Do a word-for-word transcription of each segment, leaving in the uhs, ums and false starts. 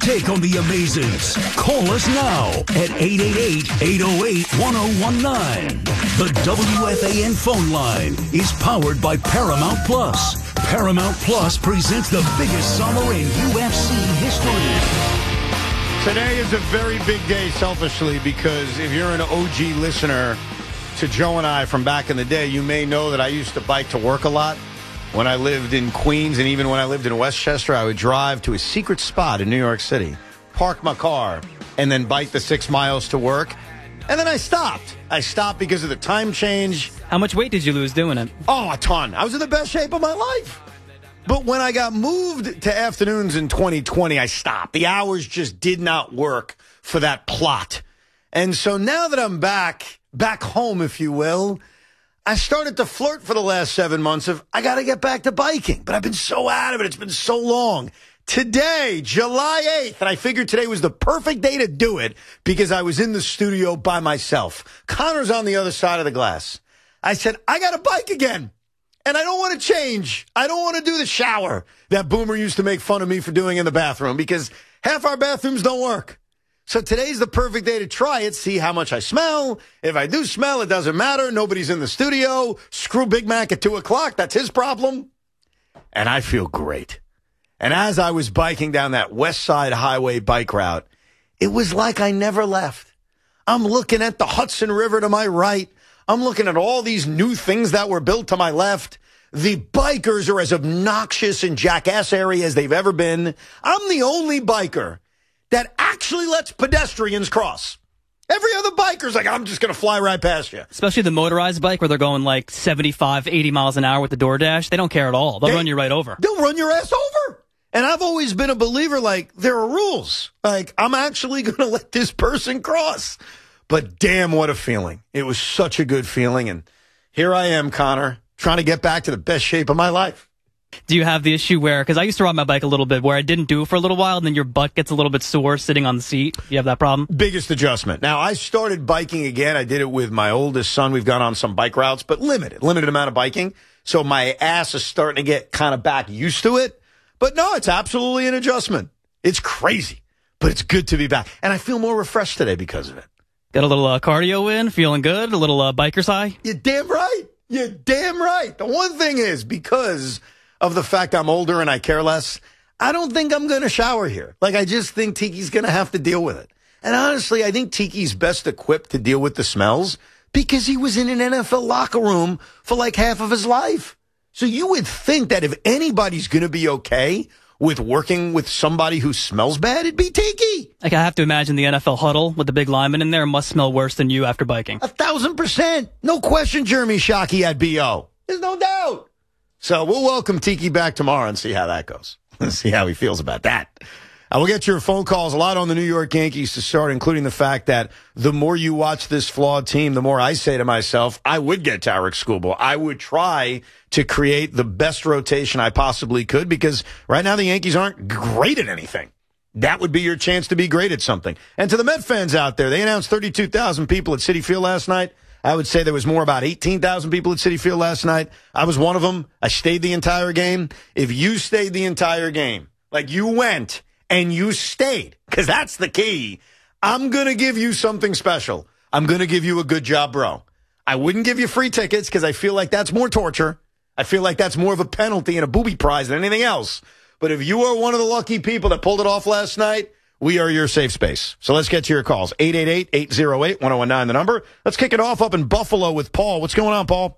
take on the Amazons. Call us now at eight eight eight, eight oh eight, one oh one nine. The W F A N phone line is powered by Paramount Plus. Paramount Plus presents the biggest summer in U F C history. Today is a very big day, selfishly, because if you're an O G listener to Joe and I from back in the day, you may know that I used to bike to work a lot. When I lived in Queens and even when I lived in Westchester, I would drive to a secret spot in New York City, park my car, and then bike the six miles to work. And then I stopped. I stopped because of the time change. How much weight did you lose doing it? Oh, a ton. I was in the best shape of my life. But when I got moved to afternoons in twenty twenty, I stopped. The hours just did not work for that plot. And so now that I'm back, back home, if you will, I started to flirt for the last seven months of, I got to get back to biking. But I've been so out of it. It's been so long. Today, July eighth, and I figured today was the perfect day to do it because I was in the studio by myself. Connor's on the other side of the glass. I said, I got to bike again. And I don't want to change. I don't want to do the shower that Boomer used to make fun of me for doing in the bathroom because half our bathrooms don't work. So today's the perfect day to try it, see how much I smell. If I do smell, it doesn't matter. Nobody's in the studio. Screw Big Mac at two o'clock. That's his problem. And I feel great. And as I was biking down that West Side Highway bike route, it was like I never left. I'm looking at the Hudson River to my right. I'm looking at all these new things that were built to my left. The bikers are as obnoxious and jackass-airy as they've ever been. I'm the only biker that actually lets pedestrians cross. Every other biker's like, I'm just going to fly right past you. Especially the motorized bike where they're going like seventy-five, eighty miles an hour with the DoorDash. They don't care at all. They'll they, run you right over. They'll run your ass over. And I've always been a believer, like, there are rules. Like, I'm actually going to let this person cross. But damn, what a feeling. It was such a good feeling. And here I am, Connor, trying to get back to the best shape of my life. Do you have the issue where, because I used to ride my bike a little bit, where I didn't do it for a little while, and then your butt gets a little bit sore sitting on the seat? Do you have that problem? Biggest adjustment. Now, I started biking again. I did it with my oldest son. We've gone on some bike routes, but limited, limited amount of biking. So my ass is starting to get kind of back used to it. But no, it's absolutely an adjustment. It's crazy, but it's good to be back. And I feel more refreshed today because of it. Got a little uh, cardio in, feeling good, a little uh, biker's high? You're damn right. You're damn right. The one thing is, because of the fact I'm older and I care less, I don't think I'm going to shower here. Like, I just think Tiki's going to have to deal with it. And honestly, I think Tiki's best equipped to deal with the smells because he was in an N F L locker room for like half of his life. So you would think that if anybody's going to be okay with working with somebody who smells bad, it'd be Tiki. Like, I have to imagine the N F L huddle with the big lineman in there must smell worse than you after biking. A thousand percent. No question Jeremy Shockey had B O. There's no doubt. So we'll welcome Tiki back tomorrow and see how that goes. See how he feels about that. I will get your phone calls, a lot on the New York Yankees to start, including the fact that the more you watch this flawed team, the more I say to myself, I would get Tarek Skubal. I would try to create the best rotation I possibly could because right now the Yankees aren't great at anything. That would be your chance to be great at something. And to the Met fans out there, they announced thirty-two thousand people at Citi Field last night. I would say there was more, about eighteen thousand people at Citi Field last night. I was one of them. I stayed the entire game. If you stayed the entire game, like you went and you stayed, because that's the key, I'm going to give you something special. I'm going to give you a good job, bro. I wouldn't give you free tickets because I feel like that's more torture. I feel like that's more of a penalty and a booby prize than anything else. But if you are one of the lucky people that pulled it off last night, we are your safe space. So let's get to your calls. eight eight eight, eight oh eight, one oh one nine, the number. Let's kick it off up in Buffalo with Paul. What's going on, Paul?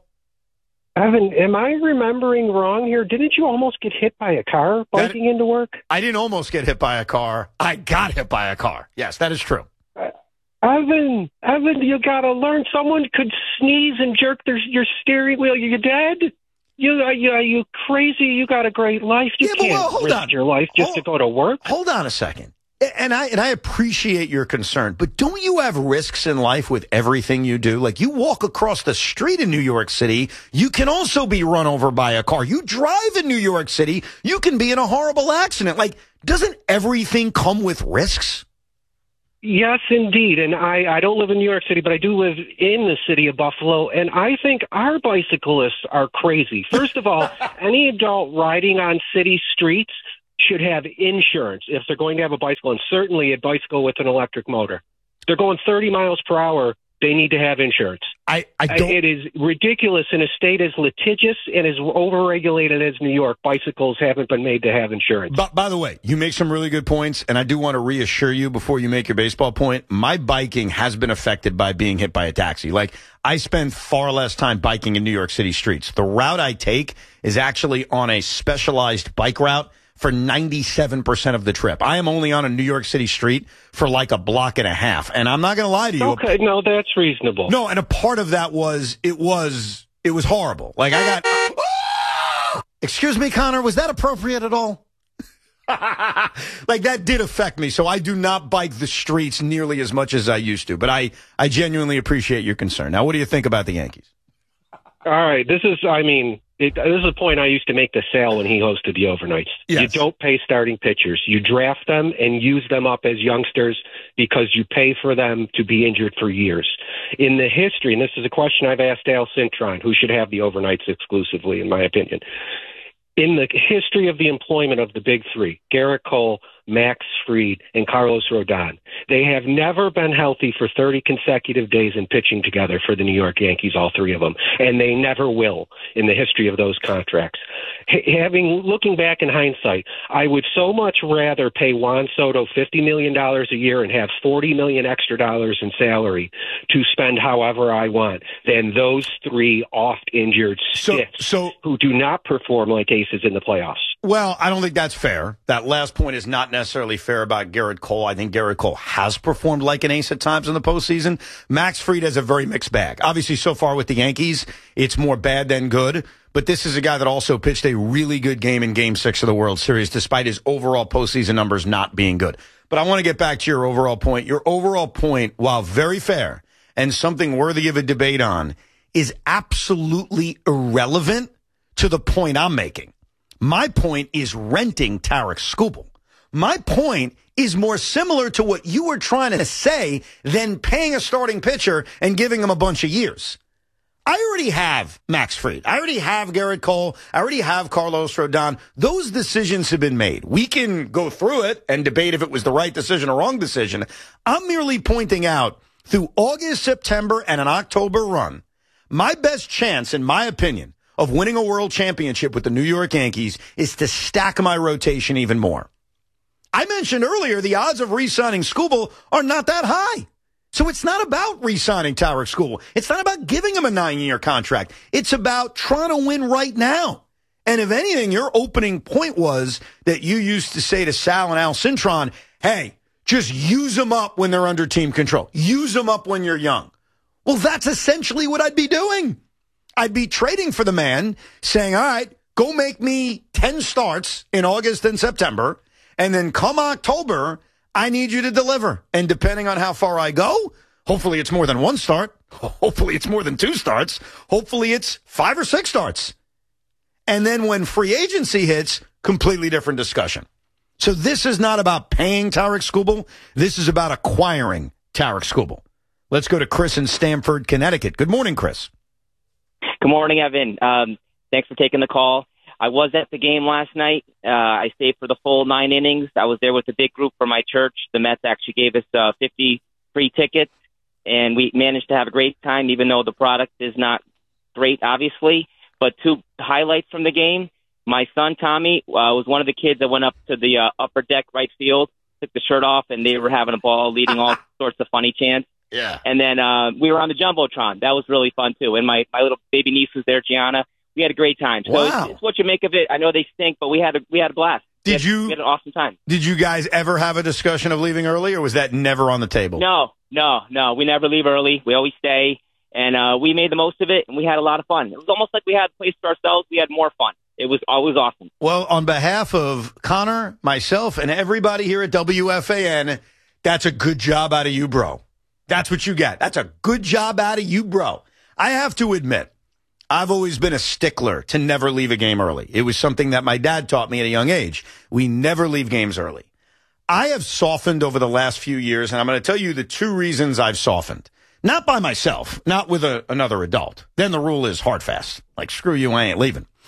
Evan, am I remembering wrong here? Didn't you almost get hit by a car biking that, into work? I didn't almost get hit by a car. I got hit by a car. Yes, that is true. Uh, Evan, Evan, you got to learn. Someone could sneeze and jerk their, your steering wheel. You dead? You are you, you crazy? You got a great life. You yeah, can't well, hold risk on. your life just hold, to go to work. Hold on a second. And I and I appreciate your concern, but don't you have risks in life with everything you do? Like, you walk across the street in New York City, you can also be run over by a car. You drive in New York City, you can be in a horrible accident. Like, doesn't everything come with risks? Yes, indeed. And I, I don't live in New York City, but I do live in the city of Buffalo. And I think our bicyclists are crazy. First of all, any adult riding on city streets should have insurance if they're going to have a bicycle, and certainly a bicycle with an electric motor. They're going thirty miles per hour. They need to have insurance. I, I don't. It is ridiculous in a state as litigious and as overregulated as New York. Bicycles haven't been made to have insurance. But by the way, you make some really good points, and I do want to reassure you before you make your baseball point. My biking has been affected by being hit by a taxi. Like, I spend far less time biking in New York City streets. The route I take is actually on a specialized bike route for ninety-seven percent of the trip. I am only on a New York City street for like a block and a half. And I'm not going to lie to you. Okay, no, that's reasonable. No, and a part of that was, it was, it was horrible. Like, I got, excuse me, Connor, was that appropriate at all? Like, that did affect me. So I do not bike the streets nearly as much as I used to. But I, I genuinely appreciate your concern. Now, what do you think about the Yankees? All right, this is, I mean, it, this is a point I used to make to Sal when he hosted the overnights. Yes. You don't pay starting pitchers. You draft them and use them up as youngsters because you pay for them to be injured for years. In the history, and this is a question I've asked Al Cintron, who should have the overnights exclusively, in my opinion. In the history of the employment of the big three, Garrett Cole, Max Fried, and Carlos Rodon, they have never been healthy for thirty consecutive days in pitching together for the New York Yankees, all three of them, and they never will in the history of those contracts. H- having looking back in hindsight, I would so much rather pay Juan Soto fifty million dollars a year and have forty million dollars extra dollars in salary to spend however I want than those three oft-injured stiffs so, so, who do not perform like aces in the playoffs. Well, I don't think that's fair. That last point is not necessarily fair about Garrett Cole. I think Garrett Cole has performed like an ace at times in the postseason. Max Fried has a very mixed bag. Obviously, so far with the Yankees, it's more bad than good. But this is a guy that also pitched a really good game in Game six of the World Series, despite his overall postseason numbers not being good. But I want to get back to your overall point. Your overall point, while very fair and something worthy of a debate on, is absolutely irrelevant to the point I'm making. My point is renting Tarik Skubal. My point is more similar to what you were trying to say than paying a starting pitcher and giving him a bunch of years. I already have Max Fried. I already have Garrett Cole. I already have Carlos Rodon. Those decisions have been made. We can go through it and debate if it was the right decision or wrong decision. I'm merely pointing out through August, September, and an October run, my best chance, in my opinion, of winning a world championship with the New York Yankees is to stack my rotation even more. I mentioned earlier the odds of re-signing Skubal are not that high. So it's not about re-signing Tarik Skubal. It's not about giving him a nine-year contract. It's about trying to win right now. And if anything, your opening point was that you used to say to Sal and Al Cintron, hey, just use them up when they're under team control. Use them up when you're young. Well, that's essentially what I'd be doing. I'd be trading for the man, saying, all right, go make me ten starts in August and September, and then come October, I need you to deliver. And depending on how far I go, hopefully it's more than one start. Hopefully it's more than two starts. Hopefully it's five or six starts. And then when free agency hits, completely different discussion. So this is not about paying Tarik Skubal. This is about acquiring Tarik Skubal. Let's go to Chris in Stamford, Connecticut. Good morning, Chris. Good morning, Evan. Um, thanks for taking the call. I was at the game last night. Uh, I stayed for the full nine innings. I was there with a big group from my church. The Mets actually gave us uh, fifty free tickets, and we managed to have a great time, even though the product is not great, obviously. But two highlights from the game. My son, Tommy, uh, was one of the kids that went up to the uh, upper deck right field, took the shirt off, and they were having a ball, leading all sorts of funny chants. Yeah. And then uh, we were on the Jumbotron. That was really fun, too. And my, my little baby niece was there, Gianna. We had a great time. So wow. it's, it's what you make of it. I know they stink, but we had a, we had a blast. Did we had, you? We had an awesome time. Did you guys ever have a discussion of leaving early, or was that never on the table? No, no, no. We never leave early. We always stay. And uh, we made the most of it, and we had a lot of fun. It was almost like we had the place to ourselves. We had more fun. It was always awesome. Well, on behalf of Connor, myself, and everybody here at W F A N, that's a good job out of you, bro. That's what you get. That's a good job out of you, bro. I have to admit, I've always been a stickler to never leave a game early. It was something that my dad taught me at a young age. We never leave games early. I have softened over the last few years, and I'm going to tell you the two reasons I've softened. Not by myself, not with a, another adult. Then the rule is hard fast. Like, screw you, I ain't leaving.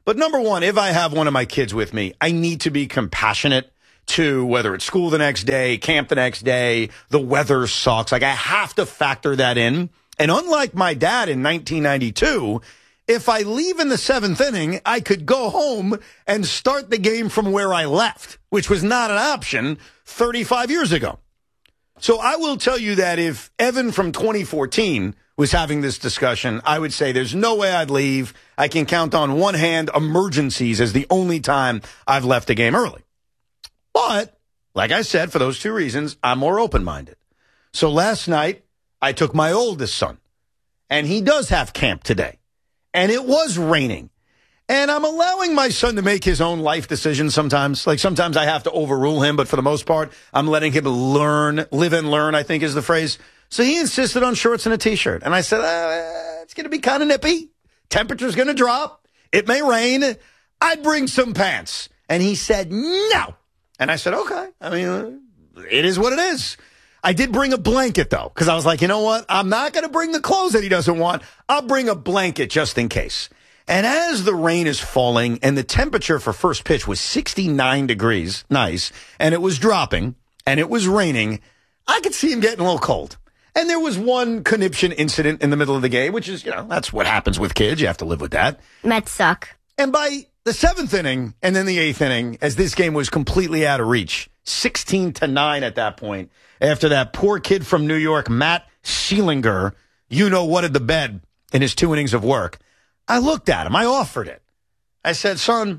But number one, if I have one of my kids with me, I need to be compassionate to whether it's school the next day, camp the next day, the weather sucks. Like, I have to factor that in. And unlike my dad in nineteen ninety-two, if I leave in the seventh inning, I could go home and start the game from where I left, which was not an option thirty-five years ago. So I will tell you that if Evan from twenty fourteen was having this discussion, I would say there's no way I'd leave. I can count on one hand emergencies as the only time I've left a game early. But, like I said, for those two reasons, I'm more open-minded. So last night, I took my oldest son, and he does have camp today. And it was raining. And I'm allowing my son to make his own life decisions sometimes. Like, sometimes I have to overrule him, but for the most part, I'm letting him learn, live and learn, I think is the phrase. So he insisted on shorts and a T-shirt. And I said, uh, it's going to be kind of nippy. Temperature's going to drop. It may rain. I'd bring some pants. And he said, no. And I said, okay. I mean, uh, it is what it is. I did bring a blanket, though, because I was like, you know what? I'm not going to bring the clothes that he doesn't want. I'll bring a blanket just in case. And as the rain is falling and the temperature for first pitch was sixty-nine degrees, nice, and it was dropping and it was raining, I could see him getting a little cold. And there was one conniption incident in the middle of the game, which is, you know, that's what happens with kids. You have to live with that. Mets suck. And by the seventh inning and then the eighth inning, as this game was completely out of reach, sixteen to nine at that point, after that poor kid from New York, Matt Seelinger, you know what, at the bed in his two innings of work, I looked at him. I offered it. I said, son,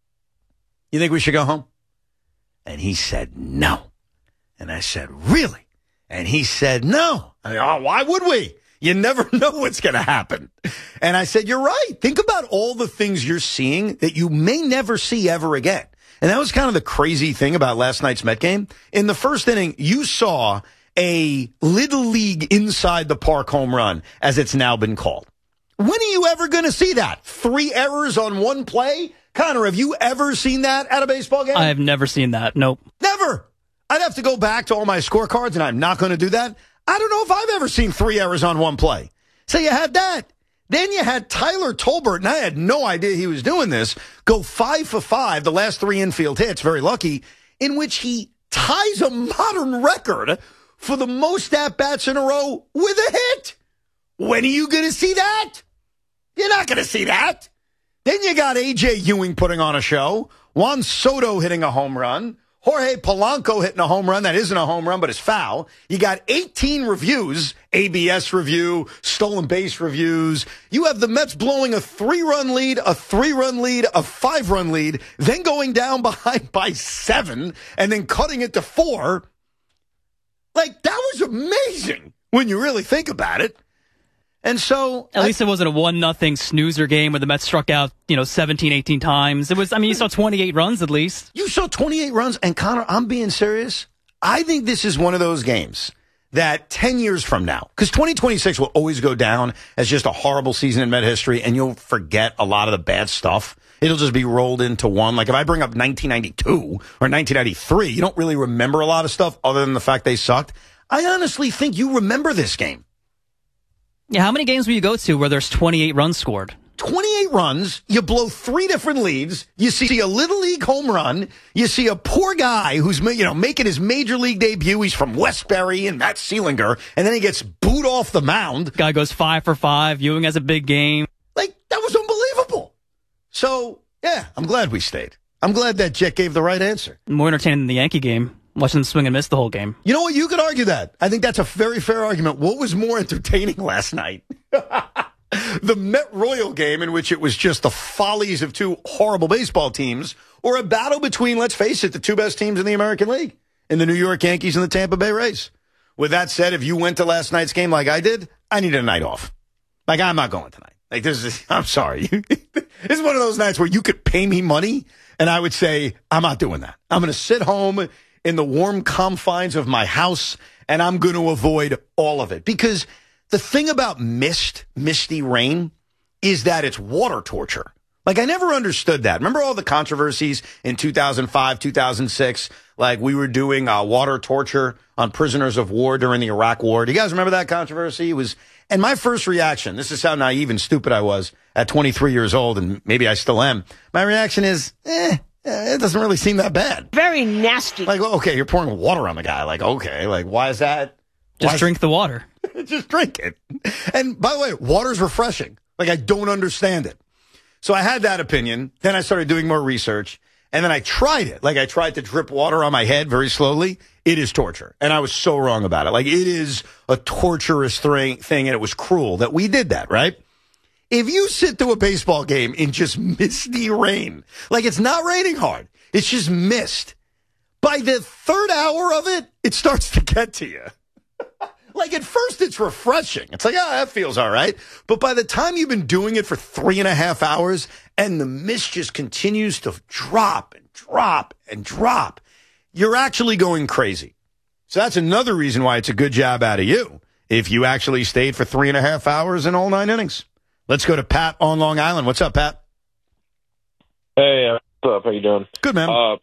you think we should go home? And he said, no. And I said, really? And he said, no. I mean, oh, why would we? You never know what's going to happen. And I said, you're right. Think about all the things you're seeing that you may never see ever again. And that was kind of the crazy thing about last night's Met game. In the first inning, you saw a Little League inside the park home run, as it's now been called. When are you ever going to see that? Three errors on one play? Connor, have you ever seen that at a baseball game? I have never seen that. Nope. Never. I'd have to go back to all my scorecards, and I'm not going to do that. I don't know if I've ever seen three errors on one play. So you had that. Then you had Tyler Tolbert, and I had no idea he was doing this, go five for five, the last three infield hits, very lucky, in which he ties a modern record for the most at-bats in a row with a hit. When are you going to see that? You're not going to see that. Then you got A J Ewing putting on a show, Juan Soto hitting a home run, Jorge Polanco hitting a home run that isn't a home run but is foul. You got eighteen reviews, A B S review, stolen base reviews. You have the Mets blowing a three-run lead, a three-run lead, a five-run lead, then going down behind by seven, and then cutting it to four. Like, that was amazing when you really think about it. And so At I, least it wasn't a one nothing snoozer game where the Mets struck out, you know, seventeen, eighteen times. It was, I mean, you saw twenty-eight runs at least. You saw twenty-eight runs, and Connor, I'm being serious. I think this is one of those games that ten years from now, because twenty twenty-six will always go down as just a horrible season in Met history, and you'll forget a lot of the bad stuff. It'll just be rolled into one. Like if I bring up nineteen ninety-two or nineteen ninety-three, you don't really remember a lot of stuff other than the fact they sucked. I honestly think you remember this game. Yeah, how many games will you go to where there's twenty-eight runs scored? twenty-eight runs, you blow three different leads, you see a Little League home run, you see a poor guy who's, you know, making his major league debut, he's from Westbury and Matt Seelinger, and then he gets booed off the mound. Guy goes five for five, Ewing has a big game. Like, that was unbelievable. So, yeah, I'm glad we stayed. I'm glad that Jet gave the right answer. More entertaining than the Yankee game. Watching them swing and miss the whole game. You know what? You could argue that. I think that's a very fair argument. What was more entertaining last night? The Met Royal game, in which it was just the follies of two horrible baseball teams, or a battle between, let's face it, the two best teams in the American League, in the New York Yankees and the Tampa Bay Rays. With that said, if you went to last night's game like I did, I need a night off. Like, I'm not going tonight. Like, this is, I'm sorry. This is one of those nights where you could pay me money, and I would say, I'm not doing that. I'm going to sit home in the warm confines of my house, and I'm going to avoid all of it. Because the thing about mist, misty rain, is that it's water torture. Like, I never understood that. Remember all the controversies in two thousand five, two thousand six? Like, we were doing uh, water torture on prisoners of war during the Iraq War. Do you guys remember that controversy? It was, and my first reaction, this is how naive and stupid I was at twenty-three years old, and maybe I still am. My reaction is, eh, it doesn't really seem that bad. Very nasty. Like, well, okay, you're pouring water on the guy. Like, okay, like, why is that? Just why drink the water. Just drink it. And by the way, water's refreshing. Like, I don't understand it. So I had that opinion. Then I started doing more research. And then I tried it. Like, I tried to drip water on my head very slowly. It is torture. And I was so wrong about it. Like, it is a torturous thing, thing, and it was cruel that we did that, right? If you sit through a baseball game in just misty rain, like, it's not raining hard, it's just mist, by the third hour of it, it starts to get to you. Like, at first, it's refreshing. It's like, oh, that feels all right. But by the time you've been doing it for three and a half hours and the mist just continues to drop and drop and drop, you're actually going crazy. So that's another reason why it's a good job out of you if you actually stayed for three and a half hours in all nine innings. Let's go to Pat on Long Island. What's up, Pat? Hey, what's up? How you doing? Good, man. Uh,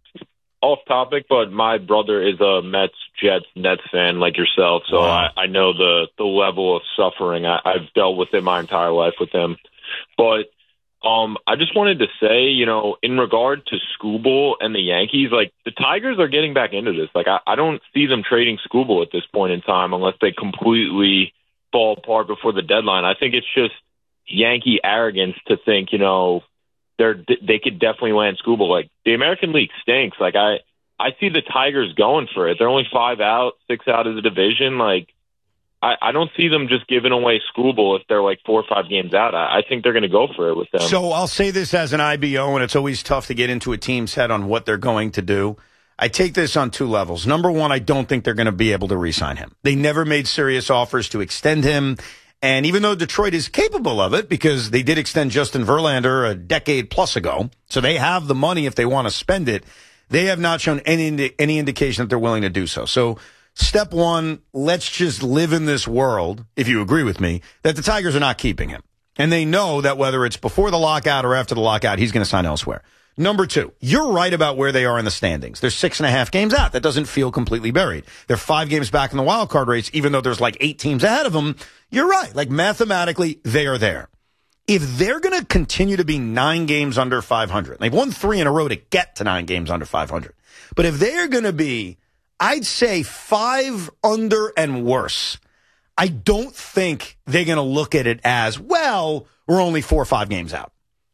off topic, but my brother is a Mets, Jets, Nets fan like yourself, so wow. I, I know the, the level of suffering. I, I've dealt with it my entire life with him. But um, I just wanted to say, you know, in regard to Skubal and the Yankees, like, the Tigers are getting back into this. Like, I, I don't see them trading Skubal at this point in time unless they completely fall apart before the deadline. I think it's just Yankee arrogance to think, you know, they're they could definitely land Skubal. Like, the American League stinks. Like, I, I see the Tigers going for it. They're only five out, six out of the division. Like, I, I don't see them just giving away Skubal if they're like four or five games out. I, I think they're going to go for it with them. So I'll say this as an I B O, and it's always tough to get into a team's head on what they're going to do. I take this on two levels. Number one, I don't think they're going to be able to re-sign him. They never made serious offers to extend him. And even though Detroit is capable of it, because they did extend Justin Verlander a decade plus ago, so they have the money if they want to spend it, they have not shown any indi- any indication that they're willing to do so. So step one, let's just live in this world, if you agree with me, that the Tigers are not keeping him. And they know that whether it's before the lockout or after the lockout, he's going to sign elsewhere. Number two, you're right about where they are in the standings. They're six and a half games out. That doesn't feel completely buried. They're five games back in the wild card race, even though there's like eight teams ahead of them. You're right. Like, mathematically, they are there. If they're going to continue to be nine games under five hundred, they've won three in a row to get to nine games under five hundred. But if they're going to be, I'd say, five under and worse, I don't think they're going to look at it as, well, we're only four or five games out.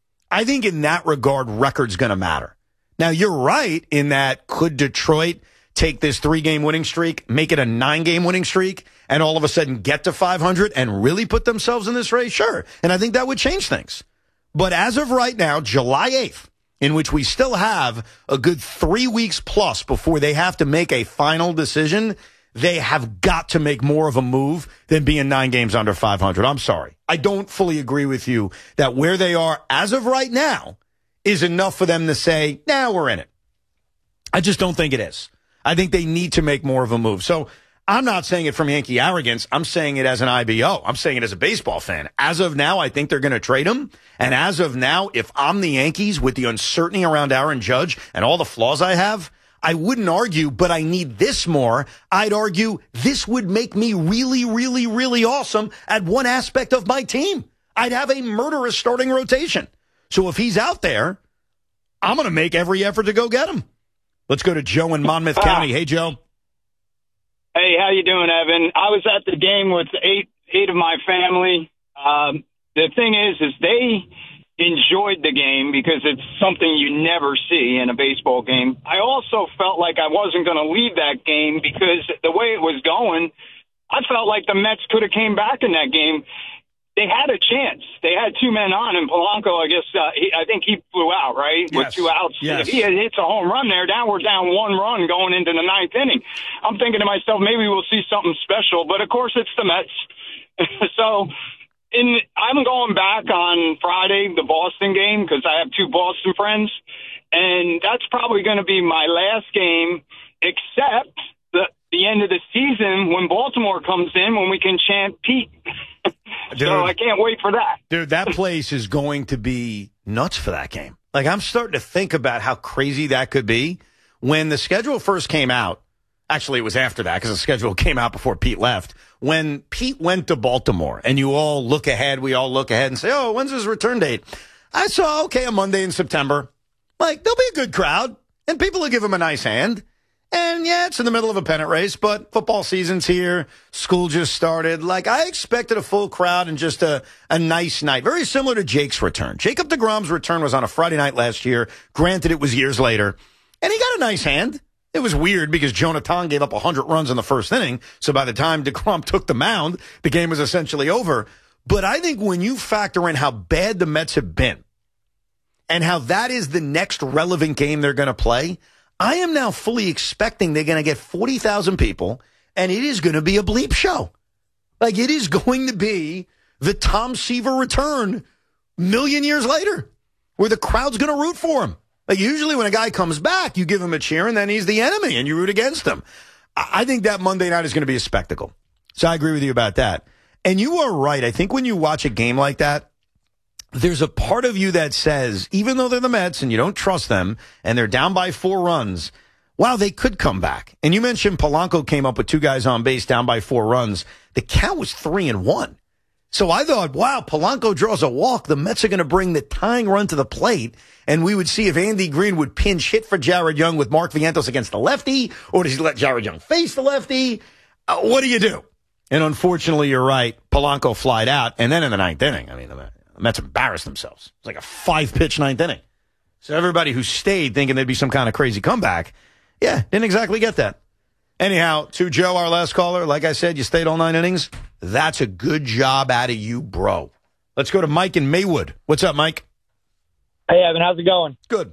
I think in that regard, record's going to matter. Now, you're right in that, could Detroit take this three-game winning streak, make it a nine-game winning streak, and all of a sudden get to five hundred and really put themselves in this race? Sure. And I think that would change things. But as of right now, July eighth, in which we still have a good three weeks plus before they have to make a final decision, they have got to make more of a move than being nine games under five hundred. I'm sorry. I don't fully agree with you that where they are as of right now is enough for them to say, nah, we're in it. I just don't think it is. I think they need to make more of a move. So I'm not saying it from Yankee arrogance. I'm saying it as an I B O. I'm saying it as a baseball fan. As of now, I think they're going to trade him. And as of now, if I'm the Yankees with the uncertainty around Aaron Judge and all the flaws I have, I wouldn't argue, but I need this more. I'd argue this would make me really, really, really awesome at one aspect of my team. I'd have a murderous starting rotation. So if he's out there, I'm going to make every effort to go get him. Let's go to Joe in Monmouth County. Hey, Joe. Hey, how you doing, Evan? I was at the game with eight eight of my family. Um, the thing is, is they enjoyed the game because it's something you never see in a baseball game. I also felt like I wasn't going to leave that game because the way it was going, I felt like the Mets could have came back in that game. They had a chance. They had two men on, and Polanco, I guess, uh, he, I think he flew out, right? Yes. With two outs. Yes. If he hits a home run there, now we're down one run going into the ninth inning. I'm thinking to myself, maybe we'll see something special, but of course it's the Mets. So in, I'm going back on Friday, the Boston game, because I have two Boston friends, and that's probably going to be my last game, except the, the end of the season when Baltimore comes in, when we can chant Pete. Dude. So I can't wait for that. Dude, that place is going to be nuts for that game. Like, I'm starting to think about how crazy that could be. When the schedule first came out, actually, it was after that because the schedule came out before Pete left. When Pete went to Baltimore and you all look ahead, we all look ahead and say, oh, when's his return date? I saw, okay, a Monday in September. Like, there'll be a good crowd and people will give him a nice hand. And yeah, it's in the middle of a pennant race, but football season's here. School just started. Like, I expected a full crowd and just a, a nice night. Very similar to Jake's return. Jacob deGrom's return was on a Friday night last year. Granted, it was years later. And he got a nice hand. It was weird because Jonathan gave up one hundred runs in the first inning. So by the time DeGrom took the mound, the game was essentially over. But I think when you factor in how bad the Mets have been and how that is the next relevant game they're going to play, I am now fully expecting they're going to get forty thousand people, and it is going to be a bleep show. Like, it is going to be the Tom Seaver return a million years later, where the crowd's going to root for him. Like, usually when a guy comes back, you give him a cheer, and then he's the enemy, and you root against him. I think that Monday night is going to be a spectacle. So I agree with you about that. And you are right. I think when you watch a game like that, there's a part of you that says, even though they're the Mets and you don't trust them and they're down by four runs, wow, they could come back. And you mentioned Polanco came up with two guys on base down by four runs. The count was three and one. So I thought, wow, Polanco draws a walk. The Mets are going to bring the tying run to the plate. And we would see if Andy Green would pinch hit for Jared Young with Mark Vientos against the lefty, or does he let Jared Young face the lefty? Uh, what do you do? And unfortunately, you're right. Polanco flied out. And then in the ninth inning, I mean, the Mets embarrassed themselves. It's like a five-pitch ninth inning. So everybody who stayed thinking there'd be some kind of crazy comeback, yeah, didn't exactly get that. Anyhow, to Joe, our last caller, like I said, you stayed all nine innings. That's a good job out of you, bro. Let's go to Mike in Maywood. What's up, Mike? Hey, Evan, how's it going? Good.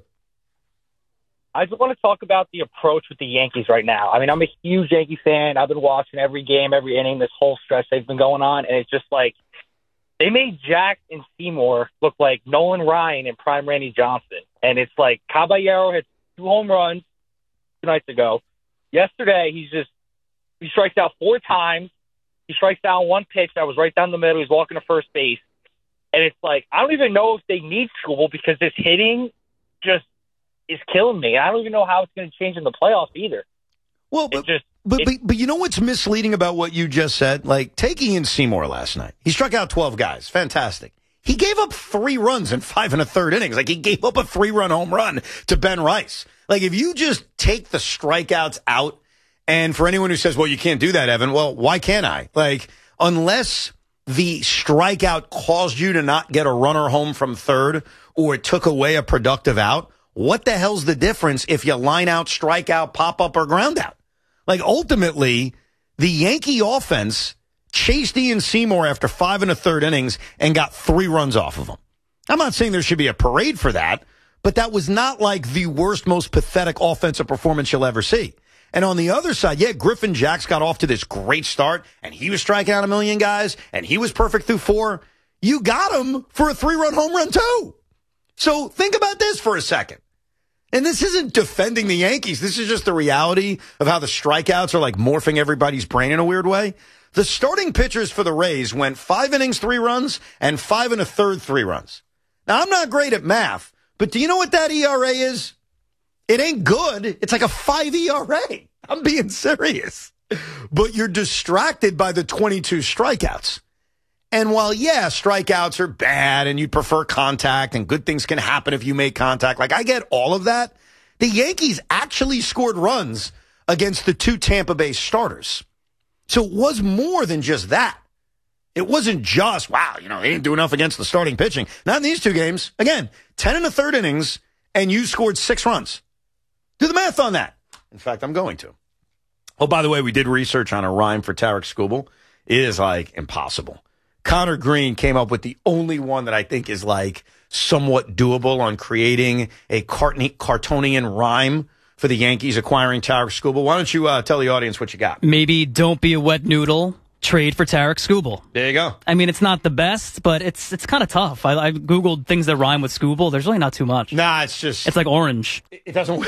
I just want to talk about the approach with the Yankees right now. I mean, I'm a huge Yankee fan. I've been watching every game, every inning, this whole stretch they've been going on, and it's just like they made Jack and Seymour look like Nolan Ryan and prime Randy Johnson. And it's like Caballero hit two home runs two nights ago. Yesterday, he's just he strikes out four times. He strikes out one pitch that was right down the middle. He's walking to first base. And it's like, I don't even know if they need Skubal because this hitting just is killing me. I don't even know how it's going to change in the playoffs either. Well, but, just, but, but, but you know what's misleading about what you just said? Like, take Ian Seymour last night. He struck out twelve guys. Fantastic. He gave up three runs in five and a third innings. Like, he gave up a three-run home run to Ben Rice. Like, if you just take the strikeouts out, and for anyone who says, well, you can't do that, Evan, well, why can't I? Like, unless the strikeout caused you to not get a runner home from third or it took away a productive out, what the hell's the difference if you line out, strikeout, pop up, or ground out? Like, ultimately, the Yankee offense chased Ian Seymour after five and a third innings and got three runs off of him. I'm not saying there should be a parade for that, but that was not like the worst, most pathetic offensive performance you'll ever see. And on the other side, yeah, Griffin Jacks got off to this great start, and he was striking out a million guys, and he was perfect through four. You got him for a three-run home run, too. So think about this for a second. And this isn't defending the Yankees. This is just the reality of how the strikeouts are like morphing everybody's brain in a weird way. The starting pitchers for the Rays went five innings, three runs, and five and a third, three runs. Now, I'm not great at math, but do you know what that E R A is? It ain't good. It's like a five E R A. I'm being serious. But you're distracted by the twenty-two strikeouts. And while, yeah, strikeouts are bad and you'd prefer contact and good things can happen if you make contact, like I get all of that, the Yankees actually scored runs against the two Tampa Bay starters. So it was more than just that. It wasn't just, wow, you know, they didn't do enough against the starting pitching. Not in these two games. Again, ten and a third innings, and you scored six runs. Do the math on that. In fact, I'm going to. Oh, by the way, we did research on a rhyme for Tarek Skubal. It is, like, impossible. Connor Green came up with the only one that I think is, like, somewhat doable on creating a Cartonian rhyme for the Yankees acquiring Tarek Skubal. Why don't you uh, tell the audience what you got? Maybe don't be a wet noodle. Trade for Tarek Skubal. There you go. I mean, it's not the best, but it's it's kind of tough. I, I Googled things that rhyme with Skubal. There's really not too much. Nah, it's just... It's like orange. It, it doesn't...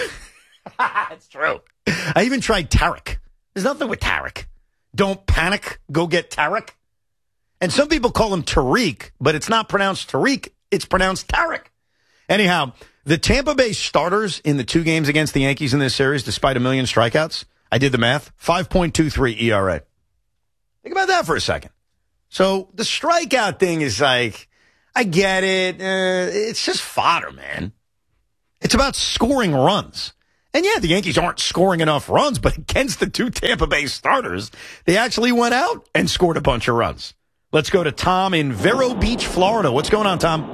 It's true. I even tried Tarek. There's nothing with Tarek. Don't panic. Go get Tarek. And some people call him Tariq, but it's not pronounced Tariq. It's pronounced Tarek. Anyhow, the Tampa Bay starters in the two games against the Yankees in this series, despite a million strikeouts, I did the math, five point two three E R A. Think about that for a second. So the strikeout thing is like, I get it. Uh, it's just fodder, man. It's about scoring runs. And yeah, the Yankees aren't scoring enough runs, but against the two Tampa Bay starters, they actually went out and scored a bunch of runs. Let's go to Tom in Vero Beach, Florida. What's going on, Tom?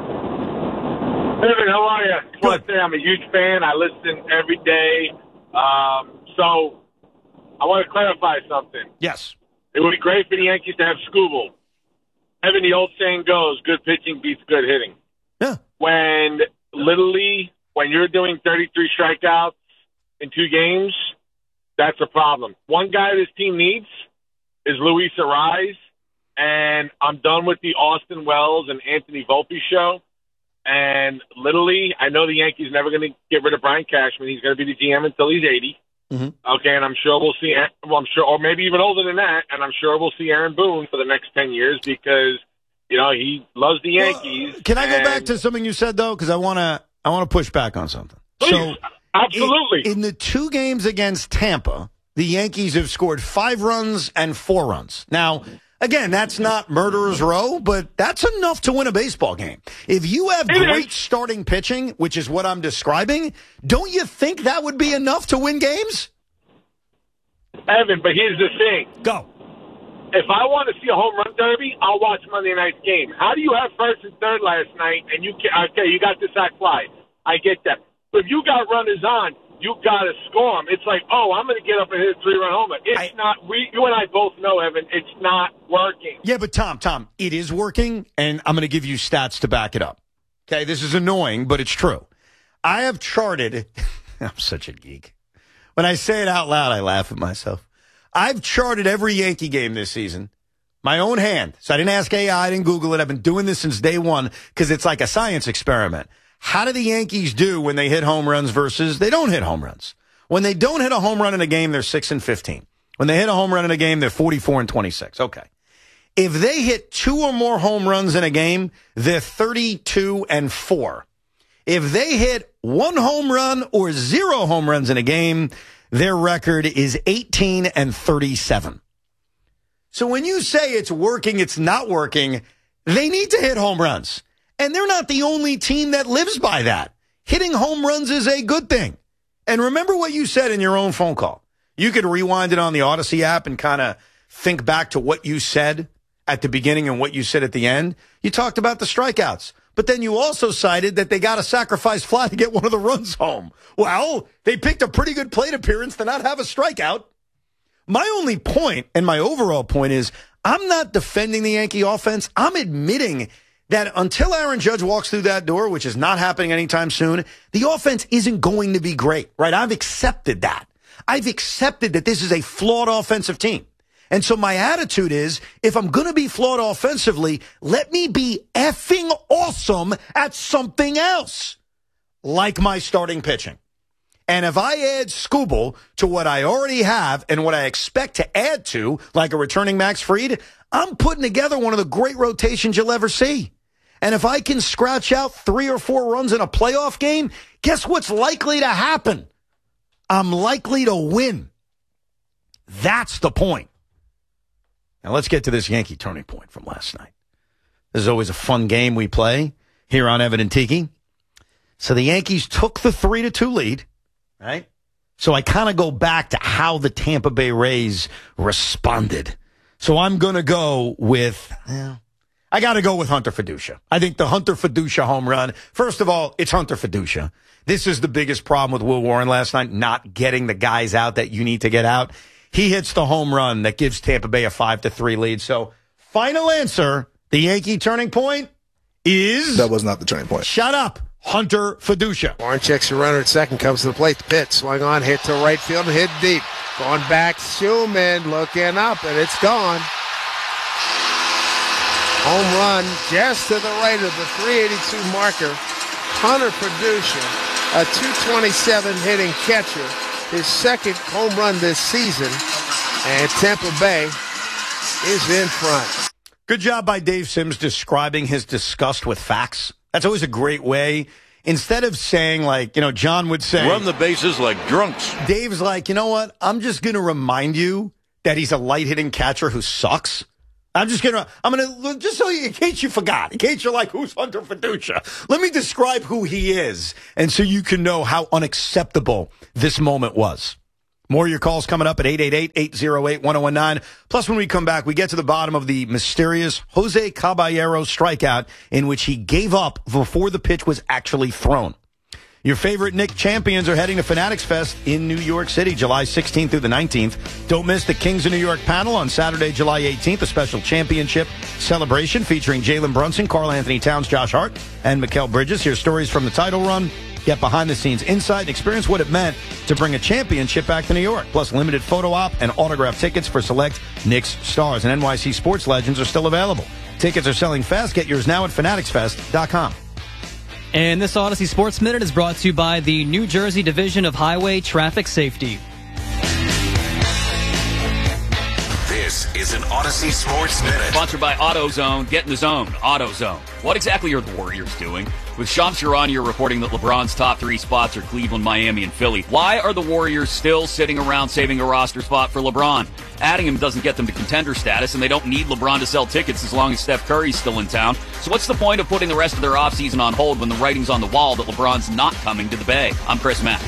Evan, how are you? I just want to say I'm a huge fan. I listen every day. Um, so I want to clarify something. Yes. It would be great for the Yankees to have Skubal. Evan, the old saying goes, good pitching beats good hitting. Yeah. When literally, when you're doing thirty-three strikeouts in two games, that's a problem. One guy this team needs is Luis Arraez, and I'm done with the Austin Wells and Anthony Volpe show. And literally, I know the Yankees are never going to get rid of Brian Cashman. He's going to be the G M until he's eighty. Mm-hmm. Okay, and I'm sure we'll see, well, I'm sure, or maybe even older than that, and I'm sure we'll see Aaron Boone for the next ten years because, you know, he loves the Yankees. Well, can I go and, back to something you said, though? Because I want to I want to push back on something. Please, so, absolutely. In, in the two games against Tampa, the Yankees have scored five runs and four runs. Now, again, that's not murderer's row, but that's enough to win a baseball game. If you have great starting pitching, which is what I'm describing, don't you think that would be enough to win games? Evan, but here's the thing. Go. If I want to see a home run derby, I'll watch Monday night's game. How do you have first and third last night, and you can, okay, you got the sack fly. I get that. But if you got runners on, you got to score them. It's like, oh, I'm going to get up and hit a three-run homer. It's I, not. We, you and I both know, Evan, it's not working. Yeah, but Tom, Tom, it is working, and I'm going to give you stats to back it up. Okay, this is annoying, but it's true. I have charted. I'm such a geek. When I say it out loud, I laugh at myself. I've charted every Yankee game this season, my own hand. So I didn't ask A I, I didn't Google it. I've been doing this since day one because it's like a science experiment. How do the Yankees do when they hit home runs versus they don't hit home runs? When they don't hit a home run in a game, they're six and fifteen. When they hit a home run in a game, they're forty-four and twenty-six. Okay. If they hit two or more home runs in a game, they're thirty-two and four. If they hit one home run or zero home runs in a game, their record is eighteen and thirty-seven. So when you say it's working, it's not working, they need to hit home runs. And they're not the only team that lives by that. Hitting home runs is a good thing. And remember what you said in your own phone call. You could rewind it on the Odyssey app and kind of think back to what you said at the beginning and what you said at the end. You talked about the strikeouts. But then you also cited that they got a sacrifice fly to get one of the runs home. Well, they picked a pretty good plate appearance to not have a strikeout. My only point, and my overall point is, I'm not defending the Yankee offense. I'm admitting that until Aaron Judge walks through that door, which is not happening anytime soon, the offense isn't going to be great, right? I've accepted that. I've accepted that this is a flawed offensive team. And so my attitude is, if I'm going to be flawed offensively, let me be effing awesome at something else, like my starting pitching. And if I add Skubal to what I already have and what I expect to add to, like a returning Max Fried, I'm putting together one of the great rotations you'll ever see. And if I can scratch out three or four runs in a playoff game, guess what's likely to happen? I'm likely to win. That's the point. Now let's get to this Yankee turning point from last night. This is always a fun game we play here on Evan and Tiki. So the Yankees took the three to two lead, right? So I kind of go back to how the Tampa Bay Rays responded. So I'm going to go with, well, I got to go with Hunter Fiducia. I think the Hunter Fiducia home run, first of all, it's Hunter Fiducia. This is the biggest problem with Will Warren last night, not getting the guys out that you need to get out. He hits the home run that gives Tampa Bay a five to three lead. So final answer, the Yankee turning point is... That was not the turning point. Shut up, Hunter Fiducia. Warren checks the runner at second, comes to the plate, the pitch, swung on, hit to right field and hit deep. Going back, Schumann looking up, and it's gone. Home run just to the right of the three eighty-two marker. Hunter Fiducia, a two twenty-seven hitting catcher. His second home run this season, and Tampa Bay is in front. Good job by Dave Sims describing his disgust with facts. That's always a great way. Instead of saying, like, you know, John would say, run the bases like drunks. Dave's like, you know what? I'm just going to remind you that he's a light-hitting catcher who sucks. I'm just going to, I'm going to, just so you, in case you forgot, in case you're like, who's Hunter Fiducia? Let me describe who he is, and so you can know how unacceptable this moment was. More of your calls coming up at eight eight eight, eight oh eight, one oh one nine. Plus, when we come back, we get to the bottom of the mysterious Jose Caballero strikeout in which he gave up before the pitch was actually thrown. Your favorite Knick champions are heading to Fanatics Fest in New York City, July sixteenth through the nineteenth. Don't miss the Kings of New York panel on Saturday, July eighteenth, a special championship celebration featuring Jalen Brunson, Karl Anthony Towns, Josh Hart, and Mikal Bridges. Hear stories from the title run. Get behind-the-scenes insight and experience what it meant to bring a championship back to New York. Plus, limited photo op and autograph tickets for select Knicks stars. And N Y C sports legends are still available. Tickets are selling fast. Get yours now at fanatics fest dot com. And this Odyssey Sports Minute is brought to you by the New Jersey Division of Highway Traffic Safety. This is an Odyssey Sports Minute. Sponsored by AutoZone. Get in the zone. AutoZone. What exactly are the Warriors doing? With Shams Charania reporting that LeBron's top three spots are Cleveland, Miami, and Philly. Why are the Warriors still sitting around saving a roster spot for LeBron? Adding him doesn't get them to contender status, and they don't need LeBron to sell tickets as long as Steph Curry's still in town. So what's the point of putting the rest of their offseason on hold when the writing's on the wall that LeBron's not coming to the Bay? I'm Chris Mack.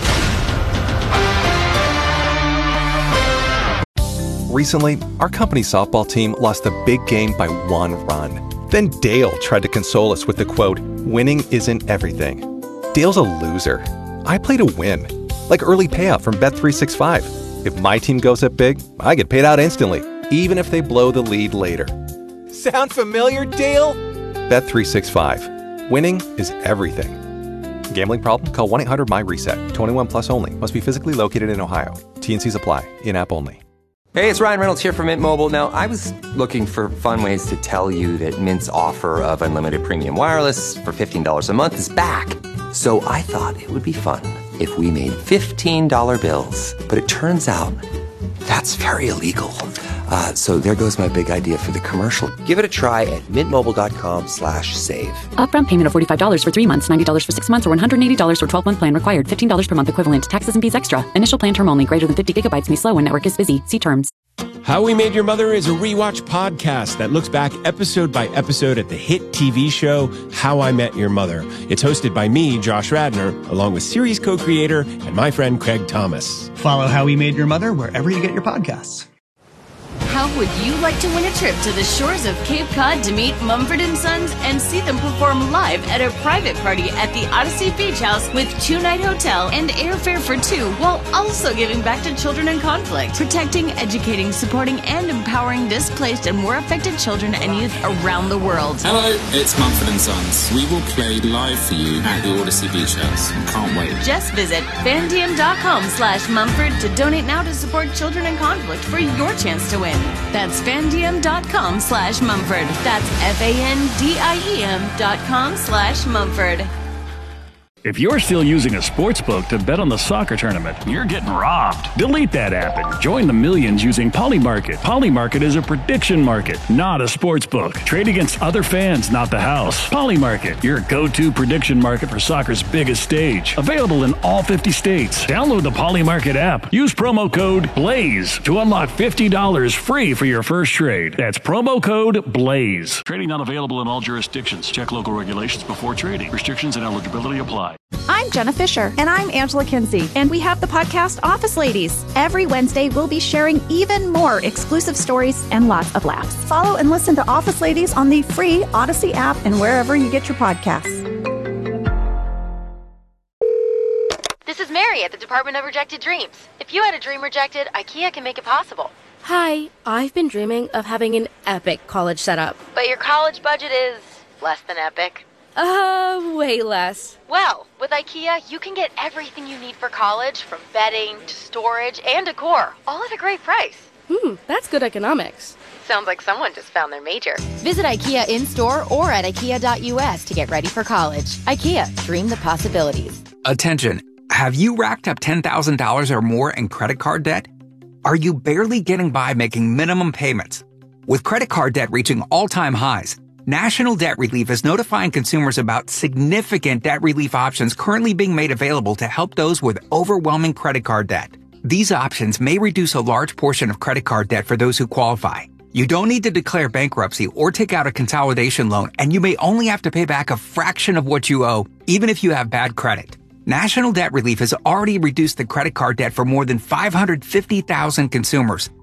Recently, our company's softball team lost a big game by one run. Then Dale tried to console us with the quote, winning isn't everything. Dale's a loser. I play to win. Like early payout from Bet three sixty-five. If my team goes up big, I get paid out instantly, even if they blow the lead later. Sound familiar, Dale? Bet three sixty-five. Winning is everything. Gambling problem? Call one eight hundred my reset. twenty-one plus only. Must be physically located in Ohio. T N Cs apply. In-app only. Hey, it's Ryan Reynolds here from Mint Mobile. Now, I was looking for fun ways to tell you that Mint's offer of unlimited premium wireless for fifteen dollars a month is back. So I thought it would be fun if we made fifteen dollar bills. But it turns out that's very illegal. Uh, so there goes my big idea for the commercial. Give it a try at mintmobile.com slash save. Upfront payment of forty-five dollars for three months, ninety dollars for six months, or one hundred eighty dollars for twelve-month plan required. fifteen dollars per month equivalent. Taxes and fees extra. Initial plan term only. Greater than fifty gigabytes may slow when network is busy. See terms. How We Made Your Mother is a rewatch podcast that looks back episode by episode at the hit T V show How I Met Your Mother. It's hosted by me, Josh Radnor, along with series co-creator and my friend Craig Thomas. Follow How We Made Your Mother wherever you get your podcasts. How would you like to win a trip to the shores of Cape Cod to meet Mumford and Sons and see them perform live at a private party at the Odyssey Beach House with two-night hotel and airfare for two, while also giving back to children in conflict, protecting, educating, supporting, and empowering displaced and war affected children and youth around the world? Hello, it's Mumford and Sons. We will play live for you at the Odyssey Beach House. Can't wait. Just visit fandiem.com slash Mumford to donate now to support children in conflict for your chance to win. That's fandiem.com slash Mumford. That's F-A-N-D-I-E-M dot com slash Mumford. If you're still using a sports book to bet on the soccer tournament, you're getting robbed. Delete that app and join the millions using Polymarket. Polymarket is a prediction market, not a sports book. Trade against other fans, not the house. Polymarket, your go-to prediction market for soccer's biggest stage. Available in all fifty states. Download the Polymarket app. Use promo code BLAZE to unlock fifty dollars free for your first trade. That's promo code BLAZE. Trading not available in all jurisdictions. Check local regulations before trading. Restrictions and eligibility apply. I'm Jenna Fisher. And I'm Angela Kinsey. And we have the podcast Office Ladies. Every Wednesday, we'll be sharing even more exclusive stories and lots of laughs. Follow and listen to Office Ladies on the free Odyssey app and wherever you get your podcasts. This is Mary at the Department of Rejected Dreams. If you had a dream rejected, IKEA can make it possible. Hi, I've been dreaming of having an epic college setup. But your college budget is less than epic. Uh, way less. Well, with IKEA, you can get everything you need for college, from bedding to storage and decor, all at a great price. Hmm, that's good economics. Sounds like someone just found their major. Visit IKEA in-store or at ikea dot u s to get ready for college. IKEA, dream the possibilities. Attention, have you racked up ten thousand dollars or more in credit card debt? Are you barely getting by making minimum payments? With credit card debt reaching all-time highs, National Debt Relief is notifying consumers about significant debt relief options currently being made available to help those with overwhelming credit card debt. These options may reduce a large portion of credit card debt for those who qualify. You don't need to declare bankruptcy or take out a consolidation loan, and you may only have to pay back a fraction of what you owe, even if you have bad credit. National Debt Relief has already reduced the credit card debt for more than five hundred fifty thousand consumers,